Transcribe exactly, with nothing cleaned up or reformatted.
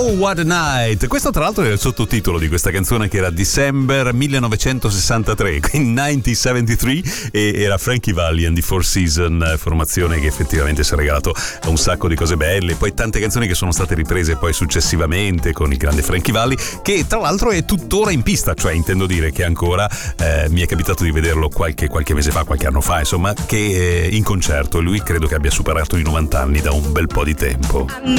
Oh What a Night. Questo tra l'altro era il sottotitolo di questa canzone, che era December millenovecentosessantatré, quindi millenovecentosettantatré, e era Frankie Valli and the Four Seasons, formazione che effettivamente si è regalato a un sacco di cose belle, poi tante canzoni che sono state riprese poi successivamente con il grande Frankie Valli, che tra l'altro è tuttora in pista, cioè intendo dire che ancora eh, mi è capitato di vederlo qualche, qualche mese fa, qualche anno fa, insomma, che eh, in concerto. Lui credo che abbia superato i novanta anni da un bel po' di tempo.